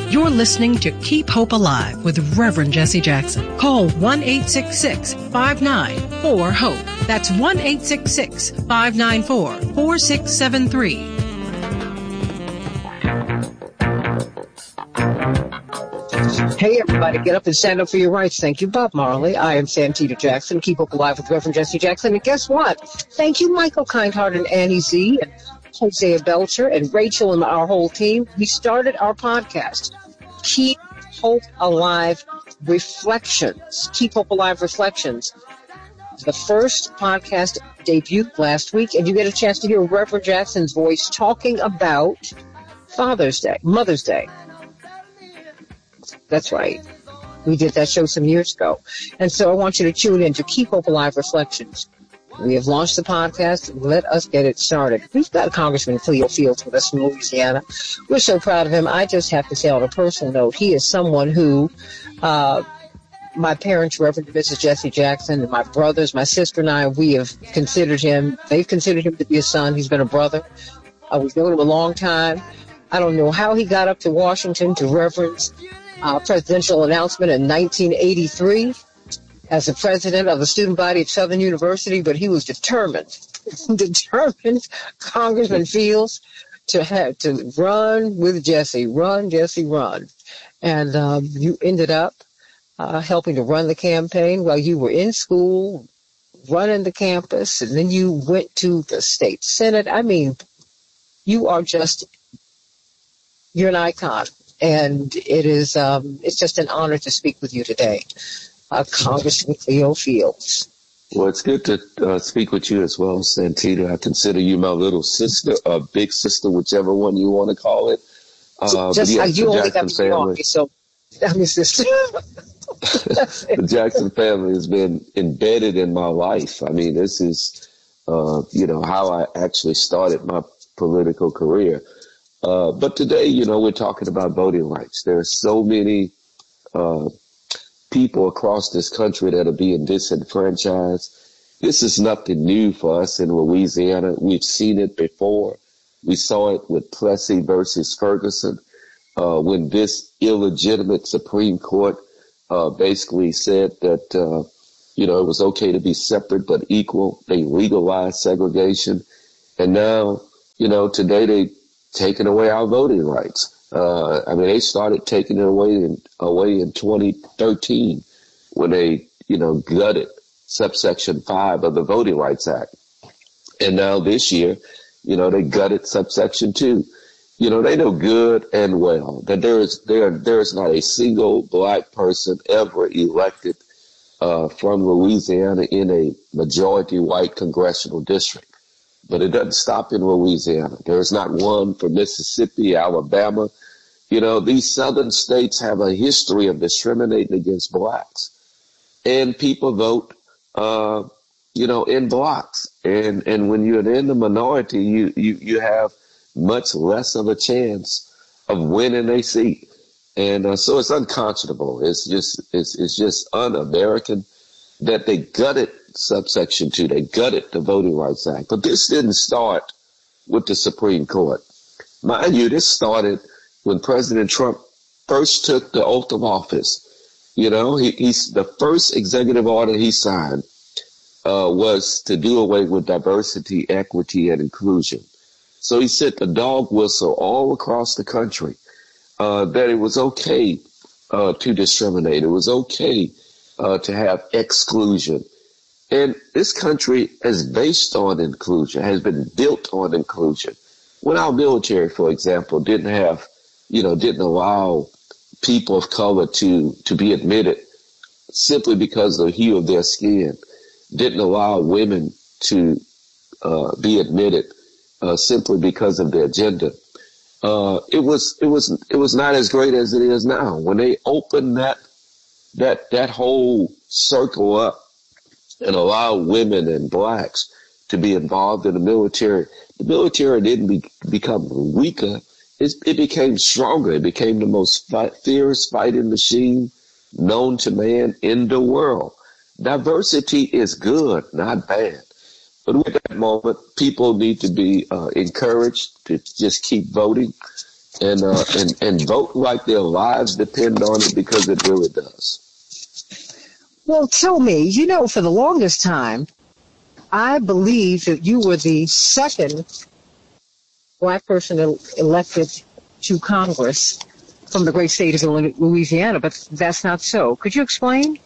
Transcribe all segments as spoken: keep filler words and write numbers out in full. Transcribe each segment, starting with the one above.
You're listening to Keep Hope Alive with Reverend Jesse Jackson. Call one eight six six, five nine four, HOPE. That's one eight six six, five nine four, four six seven three. Hey, everybody, get up and stand up for your rights. Thank you, Bob Marley. I am Santita Jackson. Keep Hope Alive with Reverend Jesse Jackson. And guess what? Thank you, Michael Kindheart and Annie Z and Hosea Belcher and Rachel and our whole team. We started our podcast, Keep Hope Alive Reflections. Keep Hope Alive Reflections. The first podcast debuted last week, and you get a chance to hear Reverend Jackson's voice talking about Father's Day, Mother's Day. That's right. We did that show some years ago. And so I want you to tune in to Keep Hope Alive Reflections. We have launched the podcast. Let us get it started. We've got Congressman Cleo Fields with us from Louisiana. We're so proud of him. I just have to say on a personal note, he is someone who, uh, my parents, Reverend and Missus Jesse Jackson, and my brothers, my sister and I, we have considered him, they've considered him to be a son. He's been a brother. Uh, we've known him a long time. I don't know how he got up to Washington to reverence Uh, presidential announcement in nineteen eighty-three as the president of the student body at Southern University, but he was determined, determined, Congressman Fields, to have to run with Jesse, run, Jesse, run. And um, you ended up uh, helping to run the campaign while you were in school, running the campus, and then you went to the state senate. I mean, you are just, you're an icon. And it is, um, it's just an honor to speak with you today, uh, Congressman Cleo Fields. Well, it's good to uh, speak with you as well, Santita. I consider you my little sister, or big sister, whichever one you want to call it. Uh, just yes, uh, you only Jackson got to know me, so I'm your sister. The Jackson family has been embedded in my life. I mean, this is, uh, you know, how I actually started my political career. Uh, but today, you know, we're talking about voting rights. There are so many uh, people across this country that are being disenfranchised. This is nothing new for us in Louisiana. We've seen it before. We saw it with Plessy versus Ferguson, uh, when this illegitimate Supreme Court uh, basically said that, uh, you know, it was okay to be separate but equal. They legalized segregation. And now, you know, today they taking away our voting rights. Uh, I mean, they started taking it away in, away in twenty thirteen when they, you know, gutted subsection five of the Voting Rights Act. And now this year, you know, they gutted subsection two. You know, they know good and well that there is, there, there is not a single black person ever elected, uh, from Louisiana in a majority white congressional district. But it doesn't stop in Louisiana. There's not one for Mississippi, Alabama. You know, these southern states have a history of discriminating against blacks. And people vote, uh, you know, in blocks. And and when you're in the minority, you, you, you have much less of a chance of winning a seat. And uh, so it's unconscionable. It's just it's it's just un-American that they gutted subsection two. They gutted the Voting Rights Act. But this didn't start with the Supreme Court. Mind you, this started when President Trump first took the oath of office. You know, he, he's the first executive order he signed uh, was to do away with diversity, equity, and inclusion. So he sent the dog whistle all across the country uh, that it was okay uh, to discriminate. It was okay uh, to have exclusion. And this country is based on inclusion, has been built on inclusion. When our military, for example, didn't have, you know, didn't allow people of color to, to be admitted simply because of the hue of their skin, didn't allow women to uh, be admitted uh, simply because of their gender. Uh, it was, it was, it was not as great as it is now. When they opened that, that, that whole circle up and allow women and blacks to be involved in the military, the military didn't be, become weaker. It, it became stronger. It became the most fight, fierce fighting machine known to man in the world. Diversity is good, not bad. But at that moment, people need to be uh, encouraged to just keep voting and uh, and and vote like their lives depend on it, because it really does. Well, tell me, you know, for the longest time, I believe that you were the second black person elected to Congress from the great state of Louisiana, but that's not so. Could you explain?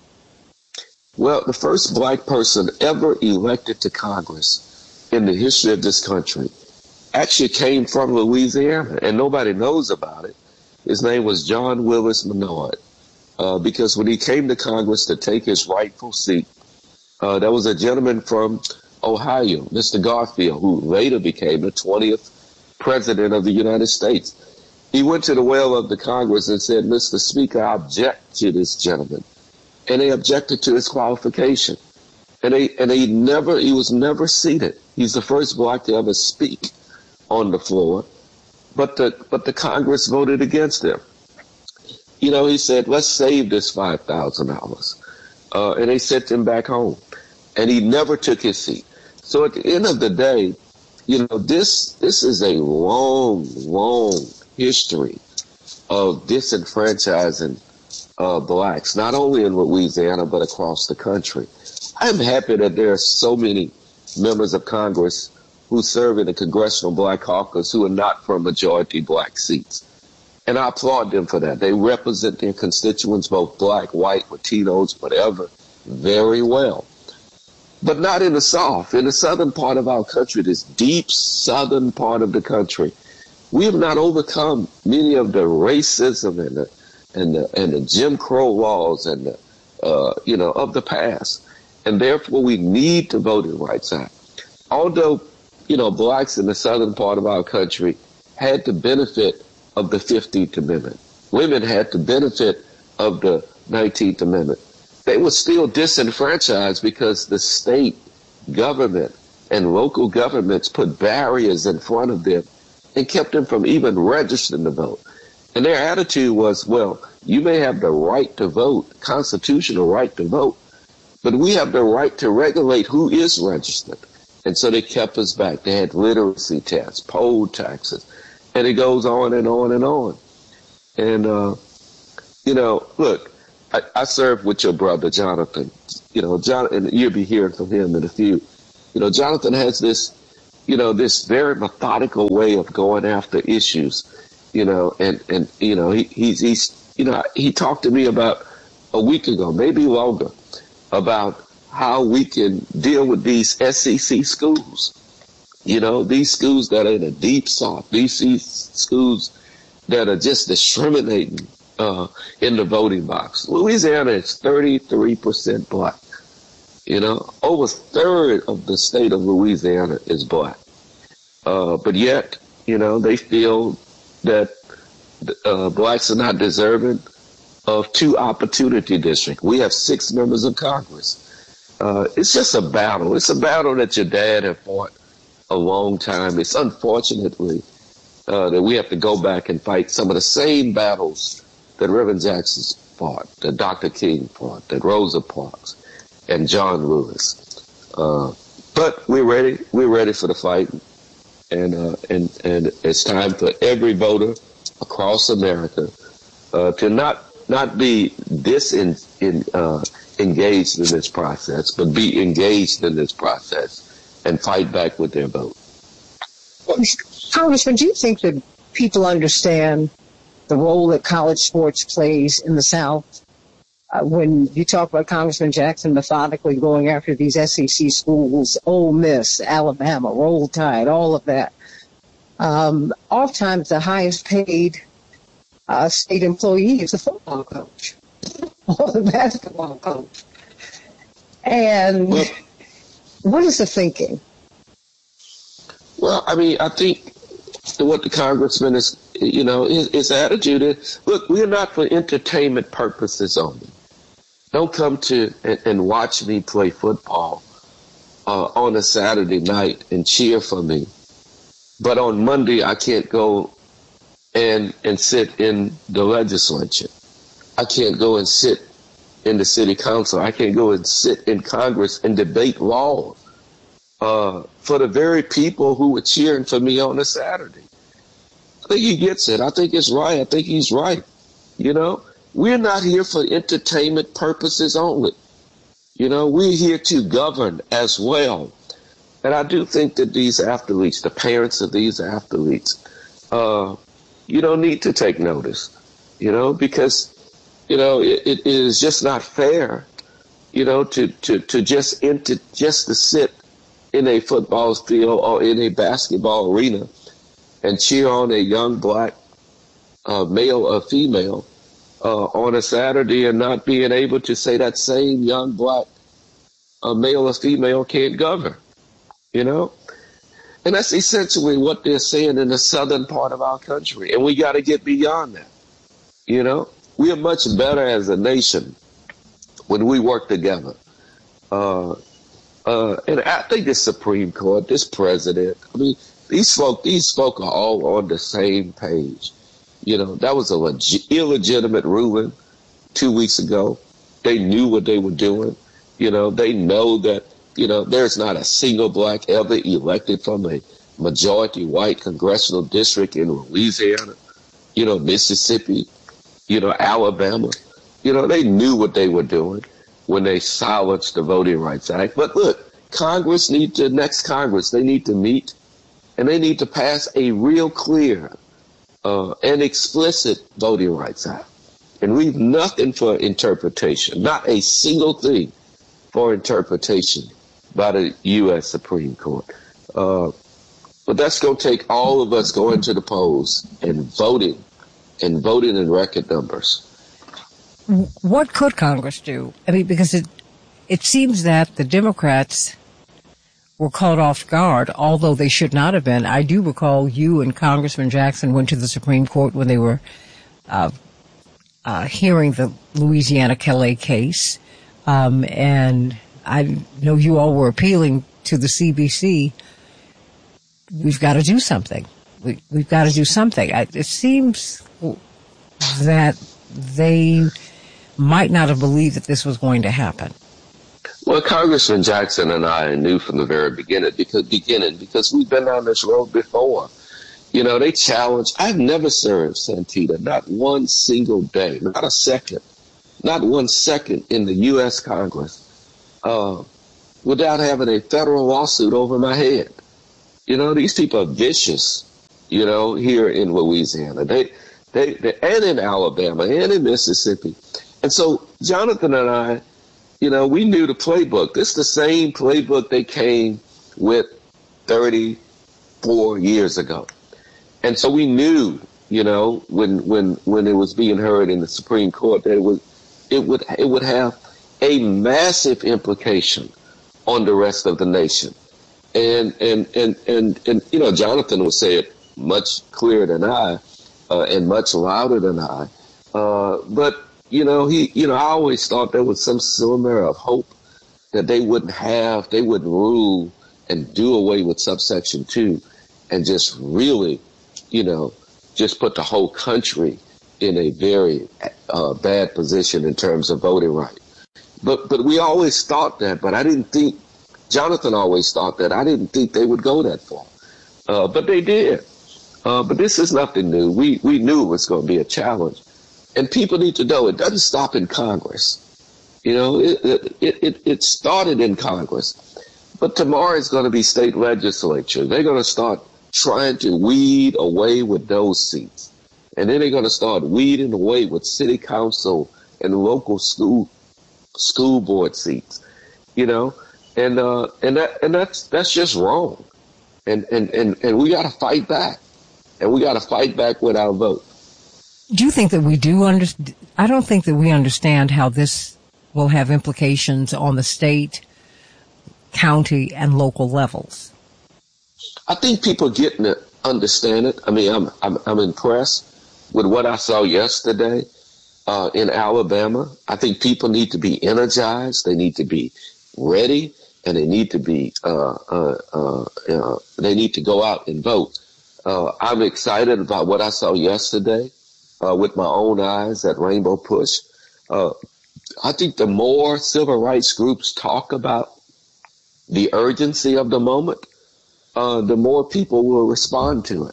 Well, the first black person ever elected to Congress in the history of this country actually came from Louisiana, and nobody knows about it. His name was John Willis Menard, uh, because when he came to Congress to take his rightful seat, uh, there was a gentleman from Ohio, Mister Garfield, who later became the twentieth president of the United States. He went to the well of the Congress and said, "Mister Speaker, I object to this gentleman." And they objected to his qualification. And they, and he never, he was never seated. He's the first black to ever speak on the floor, but the, but the Congress voted against him. You know, he said, "Let's save this five thousand dollars. Uh, and they sent him back home, and he never took his seat. So at the end of the day, you know, this, this is a long, long history of disenfranchising uh, blacks, not only in Louisiana, but across the country. I'm happy that there are so many members of Congress who serve in the Congressional Black Caucus who are not from majority black seats. And I applaud them for that. They represent their constituents, both black, white, Latinos, whatever, very well. But not in the South. In the southern part of our country, this deep southern part of the country, we have not overcome many of the racism and the and the, and the Jim Crow laws and the, uh, you know, of the past. And therefore, we need the Voting Rights Act. Although, you know, blacks in the southern part of our country had the benefit of the fifteenth Amendment. Women had the benefit of the nineteenth Amendment. They were still disenfranchised because the state government and local governments put barriers in front of them and kept them from even registering to vote. And their attitude was, well, you may have the right to vote, constitutional right to vote, but we have the right to regulate who is registered. And so they kept us back. They had literacy tests, poll taxes, and it goes on and on and on. And, uh, you know, look, I, I served with your brother, Jonathan. You know, John, and you'll be hearing from him in a few. You know, Jonathan has this, you know, this very methodical way of going after issues, you know, and, and you know, he, he's, he's, you know, he talked to me about a week ago, maybe longer, about how we can deal with these S E C schools. You know, these schools that are in the deep south, these schools that are just discriminating uh, in the voting box. Louisiana is thirty-three percent black. You know, over a third of the state of Louisiana is black. Uh, but yet, you know, they feel that uh, blacks are not deserving of two opportunity districts. We have six members of Congress. Uh, it's just a battle. It's a battle that your dad had fought a long time. It's unfortunately uh, that we have to go back and fight some of the same battles that Reverend Jackson fought, that Doctor King fought, that Rosa Parks and John Lewis. Uh, but we're ready. We're ready for the fight. And, uh, and, and it's time for every voter across America uh, to not, not be disin, in, uh, engaged in this process, but be engaged in this process and fight back with their vote. Well, Congressman, do you think that people understand the role that college sports plays in the South? Uh, when you talk about Congressman Jackson methodically going after these S E C schools, Ole Miss, Alabama, Roll Tide, all of that, um, oftentimes the highest paid uh, state employee is the football coach or the basketball coach. And well, what is the thinking? Well, I mean, I think what the congressman is, you know, his, his attitude is, look, we're not for entertainment purposes only. Don't come to and, and watch me play football uh, on a Saturday night and cheer for me. But on Monday, I can't go and and sit in the legislature. I can't go and sit in the city council. I can't go and sit in Congress and debate law uh, for the very people who were cheering for me on a Saturday. think he gets it. I think it's right. I think he's right. You know, we're not here for entertainment purposes only. You know, we're here to govern as well. And I do think that these athletes, the parents of these athletes, uh, you know, need to take notice, you know, because, you know, it, it is just not fair, you know, to, to, to just enter, just to sit in a football field or in a basketball arena and cheer on a young black uh, male or female uh, on a Saturday and not being able to say that same young black uh, male or female can't govern. You know, and that's essentially what they're saying in the southern part of our country. And we got to get beyond that. You know, we are much better as a nation when we work together. Uh, uh, and I think the Supreme Court, this president, I mean, these folk, these folk are all on the same page. You know, that was a leg- illegitimate ruling two weeks ago. They knew what they were doing. You know, they know that. You know, there's not a single black ever elected from a majority white congressional district in Louisiana, you know, Mississippi, you know, Alabama. You know, they knew what they were doing when they silenced the Voting Rights Act. But look, Congress need to, next Congress, they need to meet and they need to pass a real clear uh, and explicit Voting Rights Act and leave nothing for interpretation, not a single thing for interpretation by the U S Supreme Court. Uh, but that's going to take all of us going to the polls and voting and voting in record numbers. What could Congress do? I mean, because it, it seems that the Democrats were caught off guard, although they should not have been. I do recall you and Congressman Jackson went to the Supreme Court when they were uh, uh, hearing the Louisiana Kelly case. Um, and I know you all were appealing to the C B C. We've got to do something. We, we've got to do something. I, it seems that they might not have believed that this was going to happen. Well, Congressman Jackson and I knew from the very beginning because, beginning because we've been down this road before. You know, they challenged. I've never served, Santita, not one single day, not a second, not one second in the U S Congress. Uh, without having a federal lawsuit over my head. You know, these people are vicious, you know, here in Louisiana. They, they, they, and in Alabama and in Mississippi. And so Jonathan and I, you know, we knew the playbook. This is the same playbook they came with thirty-four years ago. And so we knew, you know, when, when, when it was being heard in the Supreme Court that it would, it would, it would have a massive implication on the rest of the nation. And, and, and, and, and, you know, Jonathan would say it much clearer than I, uh, and much louder than I. Uh, but, you know, he, you know, I always thought there was some sliver of hope that they wouldn't have, they would rule and do away with subsection two and just really, you know, just put the whole country in a very uh, bad position in terms of voting rights. But but we always thought that, but I didn't think, Jonathan always thought that. I didn't think they would go that far. Uh, but they did. Uh, but this is nothing new. We we knew it was going to be a challenge. And people need to know it doesn't stop in Congress. You know, it it, it, it started in Congress. But tomorrow is going to be state legislature. They're going to start trying to weed away with those seats. And then they're going to start weeding away with city council and local school school board seats, you know, and uh, and that and that's that's just wrong, and and and, and we got to fight back, and we got to fight back with our vote. Do you think that we do understand? I don't think that we understand how this will have implications on the state, county, and local levels. I think people getting to understand it. I mean, I'm I'm, I'm impressed with what I saw yesterday. Uh, in Alabama, I think people need to be energized. They need to be ready, and they need to be uh, uh, uh, uh, they need to go out and vote. Uh, I'm excited about what I saw yesterday uh, with my own eyes at Rainbow Push. Uh, I think the more civil rights groups talk about the urgency of the moment, uh, the more people will respond to it.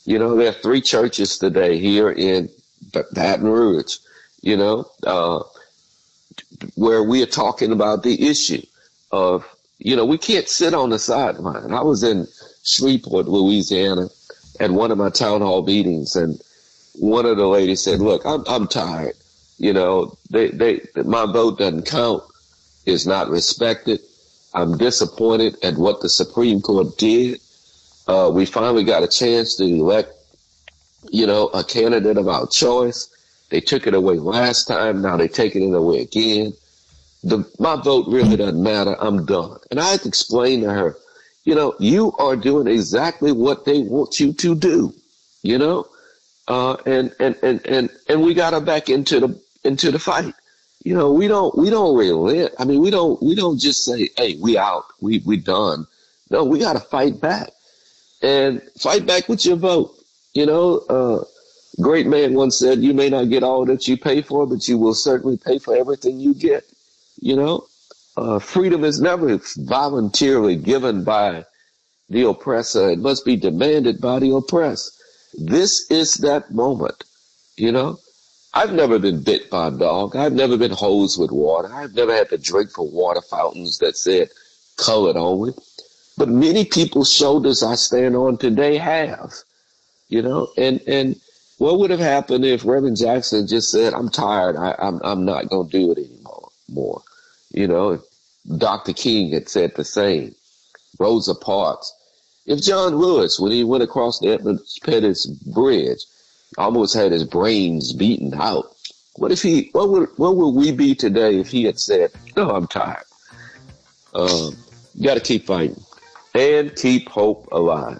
You know, there are three churches today here in Baton Rouge, you know, uh, where we are talking about the issue of, you know, we can't sit on the sideline. I was in Shreveport, Louisiana, at one of my town hall meetings, and one of the ladies said, look, I'm, I'm tired. You know, they, they, my vote doesn't count. It's not respected. I'm disappointed at what the Supreme Court did. Uh, we finally got a chance to elect, you know, a candidate of our choice. They took it away last time. Now they're taking it away again. The, my vote really doesn't matter. I'm done. And I had to explain to her, you know, you are doing exactly what they want you to do, you know, uh, and, and, and, and, and we got her back into the, into the fight. You know, we don't, we don't relent. I mean, we don't, we don't just say, hey, we out, we, we done. No, we got to fight back and fight back with your vote. You know, uh, great man once said, you may not get all that you pay for, but you will certainly pay for everything you get. You know, uh, freedom is never voluntarily given by the oppressor. It must be demanded by the oppressed. This is that moment. You know, I've never been bit by a dog. I've never been hosed with water. I've never had to drink from water fountains that said colored only. But many people's shoulders I stand on today have, you know, and, and what would have happened if Reverend Jackson just said, I'm tired. I, I'm, I'm not going to do it anymore. More, you know, if Doctor King had said the same, Rosa Parks, if John Lewis, when he went across the Edmund Pettus Bridge, almost had his brains beaten out. What if he, what would, what would we be today if he had said, no, I'm tired. Um, you got to keep fighting and keep hope alive.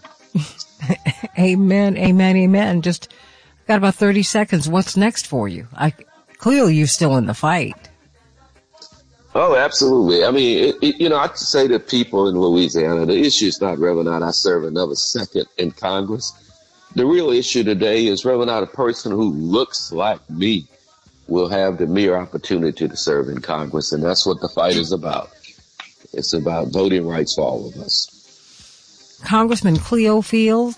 Amen. Amen. Amen. Just got about thirty seconds. What's next for you? I, clearly you're still in the fight. Oh, absolutely. I mean, it, it, you know, I say to people in Louisiana, the issue is not whether or not I serve another second in Congress. The real issue today is whether or not a person who looks like me will have the mere opportunity to serve in Congress. And that's what the fight is about. It's about voting rights for all of us. Congressman Cleo Field,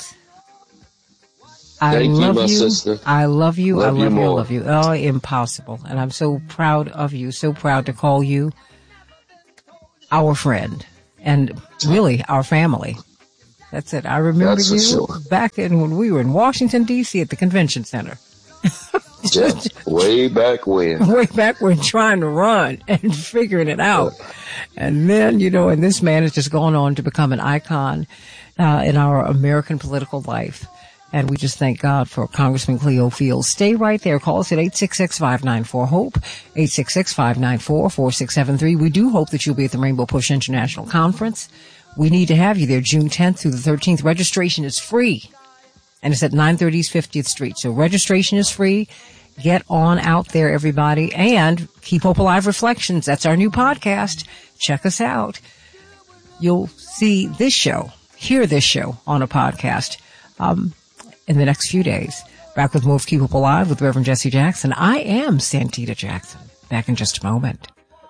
I Thank love you, my you. sister. I love you. Love I you love you. I more. love you. Oh, impossible. And I'm so proud of you. So proud to call you our friend and really our family. That's it. I remember That's for you sure. back in when we were in Washington, D C at the convention center. Yeah, way back when. Way back when trying to run and figuring it out. And then, you know, and this man has just gone on to become an icon uh, in our American political life. And we just thank God for Congressman Cleo Fields. Stay right there. Call us at eight six six, five nine four, HOPE, eight six six, five nine four, four six seven three. We do hope that you'll be at the Rainbow Push International Conference. We need to have you there June tenth through the thirteenth. Registration is free. And it's at nine thirty East fiftieth Street. So registration is free. Get on out there, everybody. And Keep Hope Alive Reflections. That's our new podcast. Check us out. You'll see this show, hear this show on a podcast um, in the next few days. Back with more of Keep Hope Alive with Reverend Jesse Jackson. I am Santita Jackson. Back in just a moment.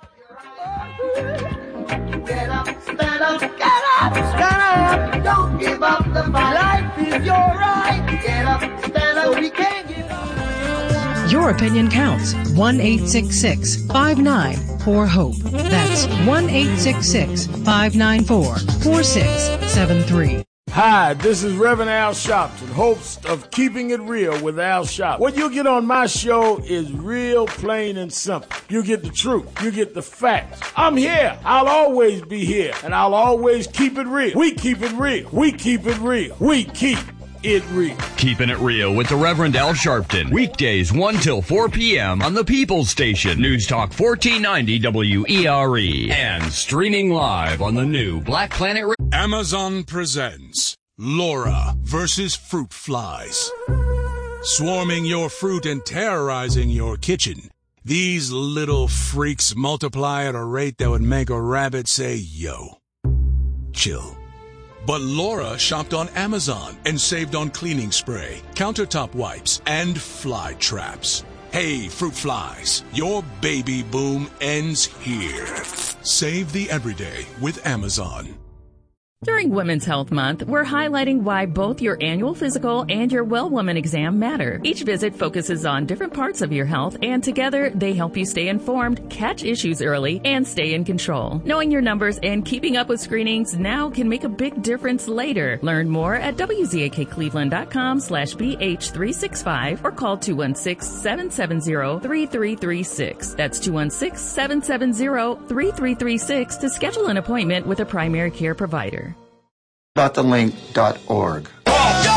Get up, stand up, get up, stand up. Don't give up the fight. Life is your right. Get up, stand up. We can't give up. Your opinion counts. one eight six six, five nine four, HOPE. That's one eight six six, five nine four, four six seven three. Hi, this is Reverend Al Sharpton, host of Keeping It Real with Al Sharpton. What you get on my show is real, plain, and simple. You get the truth. You get the facts. I'm here. I'll always be here, and I'll always keep it real. We keep it real. We keep it real. We keep it real. Keeping It Real with the Reverend Al Sharpton. Weekdays one till four p.m. on the People's Station. News Talk fourteen ninety W E R E. And streaming live on the new Black Planet Radio. Amazon presents Laura versus Fruit Flies. Swarming your fruit and terrorizing your kitchen. These little freaks multiply at a rate that would make a rabbit say, yo. Chill. But Laura shopped on Amazon and saved on cleaning spray, countertop wipes, and fly traps. Hey, fruit flies, your baby boom ends here. Save the everyday with Amazon. During Women's Health Month, we're highlighting why both your annual physical and your Well Woman exam matter. Each visit focuses on different parts of your health, and together they help you stay informed, catch issues early, and stay in control. Knowing your numbers and keeping up with screenings now can make a big difference later. Learn more at W Z A K Cleveland dot com slash B H three sixty-five or call two one six, seven seven zero, three three three six. That's two one six, seven seven zero, three three three six to schedule an appointment with a primary care provider. about the link dot org.